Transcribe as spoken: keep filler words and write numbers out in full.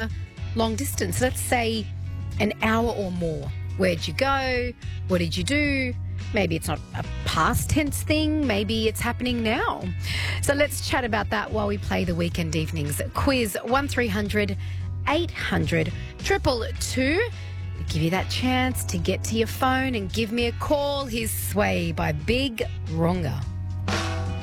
a long distance, let's say an hour or more. Where'd you go? What did you do? Maybe it's not a past tense thing. Maybe it's happening now. So let's chat about that while we play the Weekend Evenings quiz. one three hundred eight hundred two two two. Give you that chance to get to your phone and give me a call. Here's Sway by Big Ronga.